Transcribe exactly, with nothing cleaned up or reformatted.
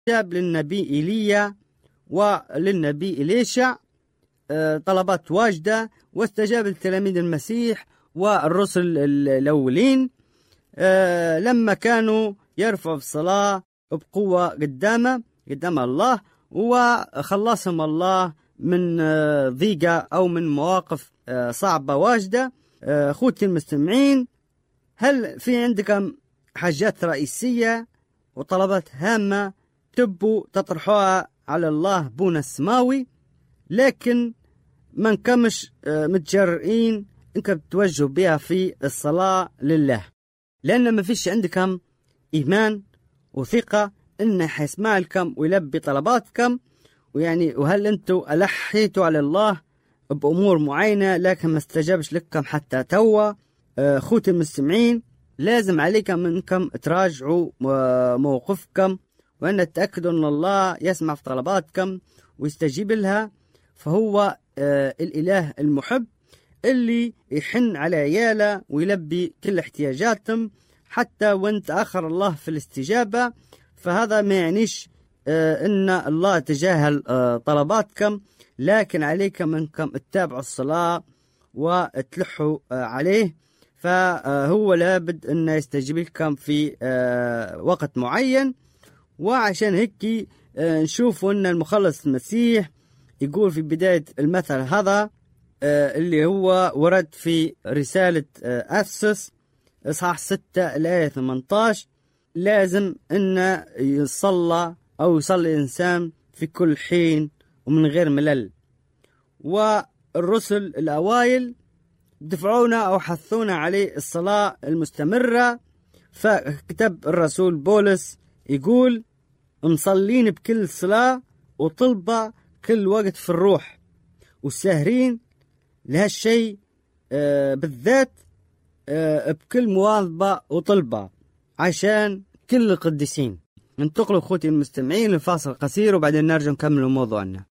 جاب للنبي إيليا وللنبي إليشع طلبات واجدة، واستجاب لتلاميذ المسيح والرسل الأولين لما كانوا يرفعوا الصلاة بقوة قدامه قدام الله، وخلصهم الله من ضيقة أو من مواقف صعبة واجدة. أخوتي المستمعين، هل في عندكم حاجات رئيسية وطلبات هامة تبوا تطرحوها على الله بونا السماوي، لكن ما نكمش متجرئين انكم توجهوا بها في الصلاة لله، لأن ما فيش عندكم إيمان وثقة إنه حيسمع لكم ويلبي طلباتكم؟ ويعني وهل أنتوا ألحيتوا على الله بأمور معينة لكن ما استجابش لكم حتى توا؟ أخوتي المستمعين، لازم عليكم أنكم تراجعوا موقفكم، وأن تتأكدوا أن الله يسمع في طلباتكم ويستجيب لها، فهو الإله المحب اللي يحن على عياله ويلبي كل احتياجاتهم حتى وان تأخر الله في الاستجابة. فهذا ما يعنيش ان الله تجاهل طلباتكم، لكن عليكم انكم تتابعوا الصلاة وتلحوا عليه، فهو لابد ان يستجيب لكم في وقت معين. وعشان هيك نشوفوا ان المخلص المسيح يقول في بداية المثل هذا اللي هو ورد في رسالة أفسس إصحاح ستة الآية ثمانية عشر: لازم أن يصلى أو يصلي الإنسان في كل حين ومن غير ملل. والرسل الأوائل دفعونا أو حثونا عليه الصلاة المستمرة، فكتب الرسول بولس يقول: مصلين بكل صلاة وطلبة كل وقت في الروح، والساهرين لهالشيء آه بالذات آه بكل مواظبة وطلبة عشان كل القديسين. ننتقل أخوتي المستمعين لفاصل قصير وبعدين نرجع نكمل موضوعنا.